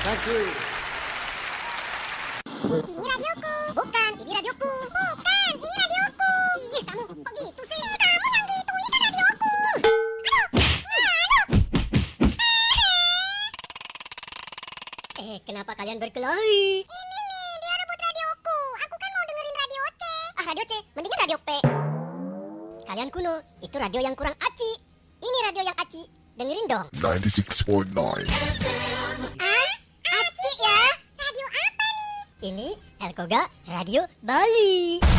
Thank you. Ini radioku. Bukan, ini radioku. Bukan, ini radioku. Ih, kamu kok gitu sih? Kamu yang gitu, ini kan radioku. Aduh. Kenapa kalian berkelahi? Ini nih, dia rebut radioku. Aku kan mau dengerin radio C. Ah, radio C, mendingan radio P. Kalian kuno, itu radio yang kurang aci. Ini radio yang aci. Dengerin dong. 96.9. Aci ya? Radio apa nih? Ini Elkoga Radio Bali.